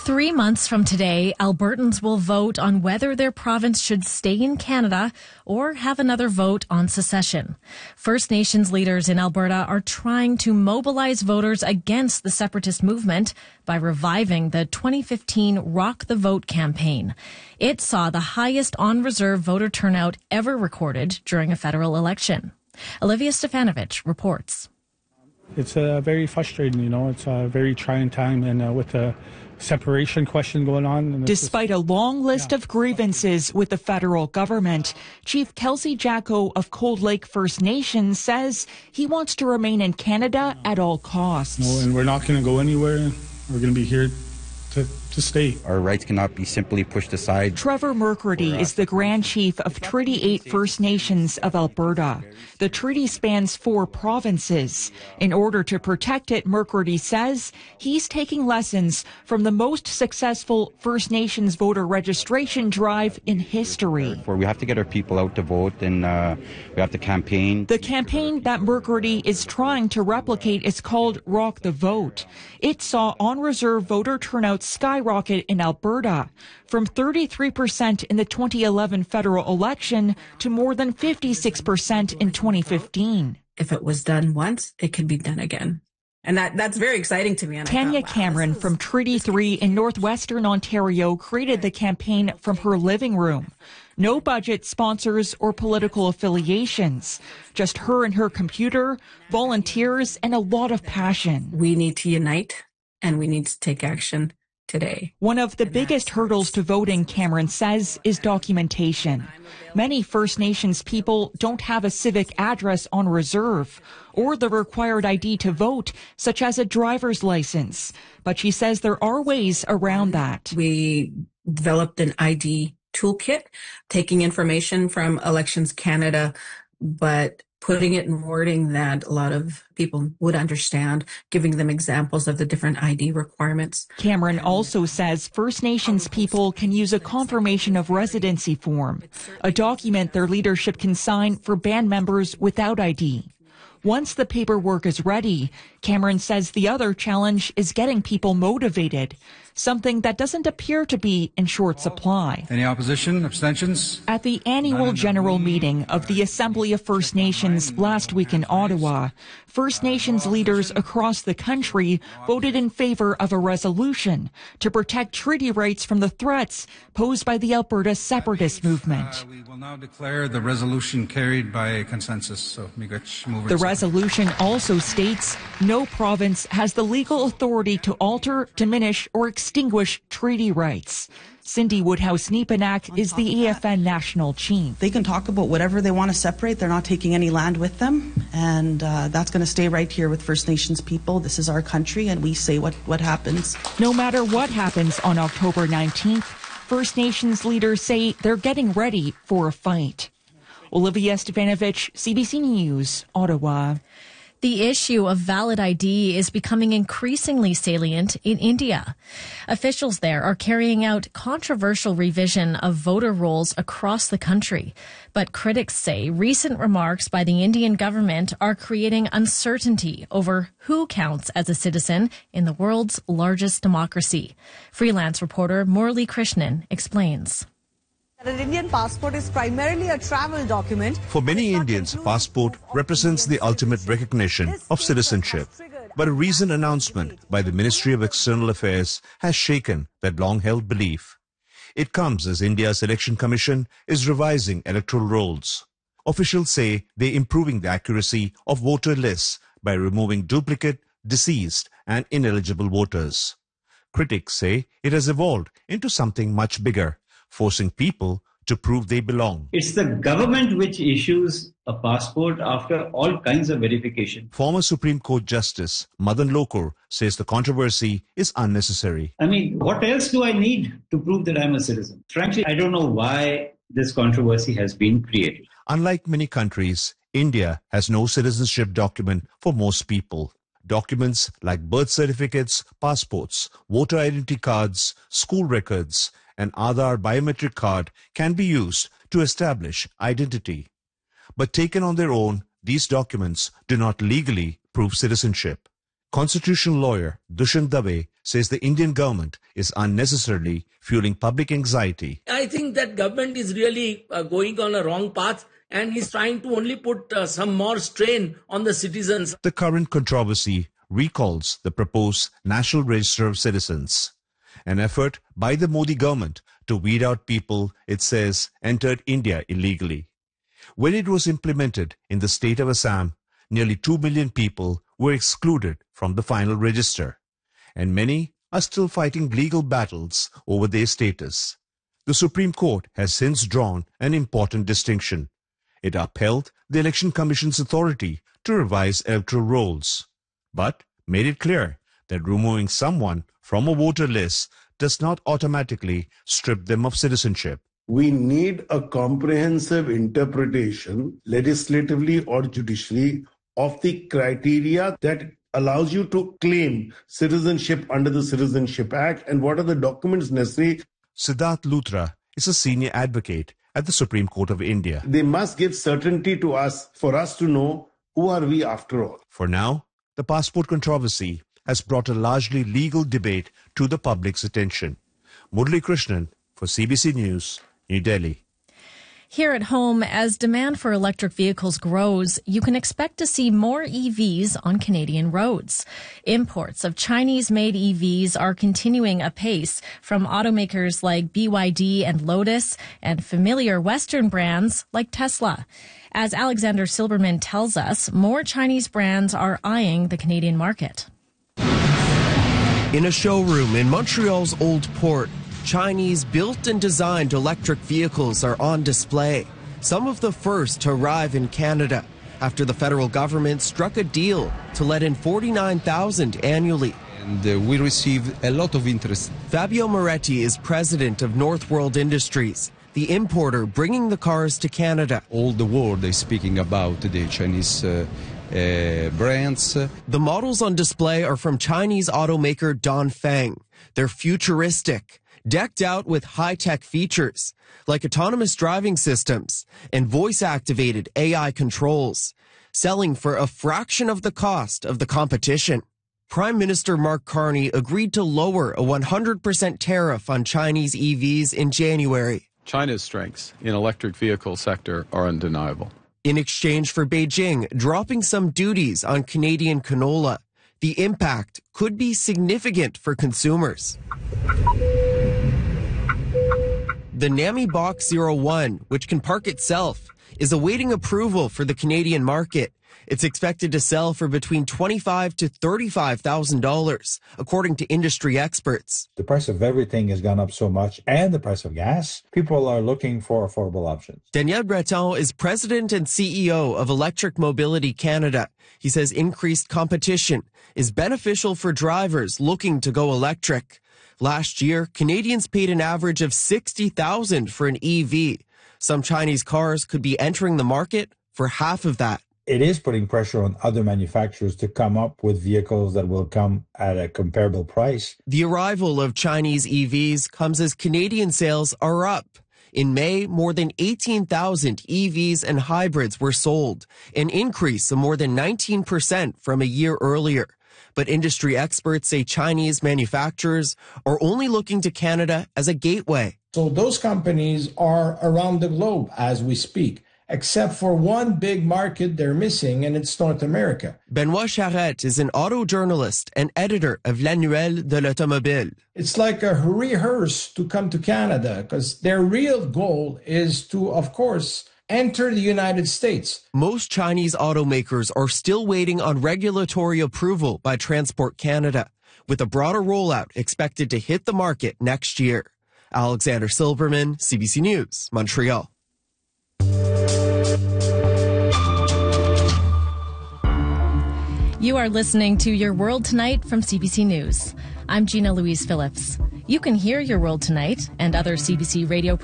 3 months from today, Albertans will vote on whether their province should stay in Canada or have another vote on secession. First Nations leaders in Alberta are trying to mobilize voters against the separatist movement by reviving the 2015 Rock the Vote campaign. It saw the highest on-reserve voter turnout ever recorded during a federal election. Olivia Stefanovich reports. It's very frustrating, It's a very trying time, and with the separation question going on. Despite a long list of grievances with the federal government, Chief Kelsey Jacko of Cold Lake First Nation says he wants to remain in Canada at all costs. And we're not going to go anywhere. We're going to be here to stay. Our rights cannot be simply pushed aside. Trevor McCurdy is the Grand Chief of Treaty 8 First Nations of Alberta. The treaty spans 4 provinces. In order to protect it, McCurdy says he's taking lessons from the most successful First Nations voter registration drive in history. We have to get our people out to vote, and we have to campaign. The campaign that McCurdy is trying to replicate is called Rock the Vote. It saw on-reserve voter turnout skyrocket in Alberta, from 33% in the 2011 federal election to more than 56% in 2015. If it was done once, it can be done again. And that's very exciting to me. And Tanya Cameron from Treaty 3 in northwestern Ontario created the campaign from her living room. No budget, sponsors, or political affiliations. Just her and her computer, volunteers, and a lot of passion. We need to unite, and we need to take action today. One of the biggest hurdles to voting, Cameron says, is documentation. Many First Nations people don't have a civic address on reserve or the required ID to vote, such as a driver's license. But she says there are ways around that. We developed an ID toolkit, taking information from Elections Canada, but putting it in wording that a lot of people would understand, giving them examples of the different ID requirements. Cameron also says First Nations people can use a confirmation of residency form, a document their leadership can sign for band members without ID. Once the paperwork is ready, Cameron says the other challenge is getting people motivated, something that doesn't appear to be in short supply. Any opposition? Abstentions? At the annual general meeting of the Assembly of First Nations last week in Ottawa, First Nations leaders across the country voted in favor of a resolution to protect treaty rights from the threats posed by the Alberta separatist movement. We will now declare the resolution carried by consensus. So, the resolution also states no province has the legal authority to alter, diminish, or extinguish treaty rights. Cindy Woodhouse-Nepanak is the AFN national chief. They can talk about whatever they want to separate. They're not taking any land with them. And that's going to stay right here with First Nations people. This is our country, and we say what happens. No matter what happens on October 19th, First Nations leaders say they're getting ready for a fight. Olivia Stefanovich, CBC News, Ottawa. The issue of valid ID is becoming increasingly salient in India. Officials there are carrying out controversial revision of voter rolls across the country. But critics say recent remarks by the Indian government are creating uncertainty over who counts as a citizen in the world's largest democracy. Freelance reporter Murali Krishnan explains. An Indian passport is primarily a travel document. For many Indians, a passport represents the ultimate recognition of citizenship. But a recent announcement by the Ministry of External Affairs has shaken that long-held belief. It comes as India's Election Commission is revising electoral rolls. Officials say they're improving the accuracy of voter lists by removing duplicate, deceased, and ineligible voters. Critics say it has evolved into something much bigger, forcing people to prove they belong. It's the government which issues a passport after all kinds of verification. Former Supreme Court Justice Madan Lokur says the controversy is unnecessary. I mean, what else do I need to prove that I'm a citizen? Frankly, I don't know why this controversy has been created. Unlike many countries, India has no citizenship document for most people. Documents like birth certificates, passports, voter identity cards, school records, and Aadhaar biometric card can be used to establish identity. But taken on their own, these documents do not legally prove citizenship. Constitutional lawyer Dushyant Dave says the Indian government is unnecessarily fueling public anxiety. I think that government is really going on a wrong path and is trying to only put some more strain on the citizens. The current controversy recalls the proposed National Register of Citizens, an effort by the Modi government to weed out people it says entered India illegally. When it was implemented in the state of Assam, nearly 2 million people were excluded from the final register, and many are still fighting legal battles over their status. The Supreme Court has since drawn an important distinction. It upheld the Election Commission's authority to revise electoral rolls, but made it clear that removing someone from a voter list does not automatically strip them of citizenship. We need a comprehensive interpretation, legislatively or judicially, of the criteria that allows you to claim citizenship under the Citizenship Act and what are the documents necessary. Siddharth Luthra is a senior advocate at the Supreme Court of India. They must give certainty to us for us to know who are we after all. For now, the passport controversy has brought a largely legal debate to the public's attention. Murali Krishnan for CBC News, New Delhi. Here at home, as demand for electric vehicles grows, you can expect to see more EVs on Canadian roads. Imports of Chinese-made EVs are continuing apace from automakers like BYD and Lotus and familiar Western brands like Tesla. As Alexander Silberman tells us, more Chinese brands are eyeing the Canadian market. In a showroom in Montreal's Old Port, Chinese built and designed electric vehicles are on display, some of the first to arrive in Canada after the federal government struck a deal to let in 49,000 annually. And we receive a lot of interest. Fabio Moretti is president of Northworld Industries, the importer bringing the cars to Canada. All the world is speaking about the Chinese brands. The models on display are from Chinese automaker Dongfeng. They're futuristic, decked out with high-tech features like autonomous driving systems and voice-activated AI controls, selling for a fraction of the cost of the competition. Prime Minister Mark Carney agreed to lower a 100% tariff on Chinese EVs in January. China's strengths in electric vehicle sector are undeniable. In exchange for Beijing dropping some duties on Canadian canola, the impact could be significant for consumers. The Nami Box 01, which can park itself, is awaiting approval for the Canadian market. It's expected to sell for between $25,000 to $35,000, according to industry experts. The price of everything has gone up so much, and the price of gas. People are looking for affordable options. Daniel Breton is president and CEO of Electric Mobility Canada. He says increased competition is beneficial for drivers looking to go electric. Last year, Canadians paid an average of $60,000 for an EV. Some Chinese cars could be entering the market for half of that. It is putting pressure on other manufacturers to come up with vehicles that will come at a comparable price. The arrival of Chinese EVs comes as Canadian sales are up. In May, more than 18,000 EVs and hybrids were sold, an increase of more than 19% from a year earlier. But industry experts say Chinese manufacturers are only looking to Canada as a gateway. So those companies are around the globe as we speak, except for one big market they're missing, and it's North America. Benoit Charette is an auto journalist and editor of L'Annuel de l'Automobile. It's like a rehearse to come to Canada because their real goal is to, of course, enter the United States. Most Chinese automakers are still waiting on regulatory approval by Transport Canada, with a broader rollout expected to hit the market next year. Alexander Silberman, CBC News, Montreal. You are listening to Your World Tonight from CBC News. I'm Gina Louise Phillips. You can hear Your World Tonight and other CBC radio programs